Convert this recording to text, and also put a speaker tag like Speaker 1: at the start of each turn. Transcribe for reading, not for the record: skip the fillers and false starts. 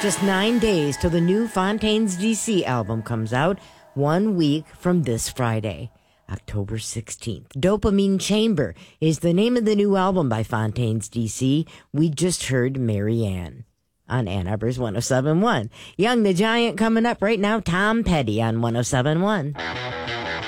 Speaker 1: Just 9 days till the new Fontaines DC album comes out, 1 week from this Friday, October 16th. Dopamine Chamber is the name of the new album by Fontaines DC. We just heard Marianne on Ann Arbor's 107.1. Young the Giant coming up right now, Tom Petty on 107.1.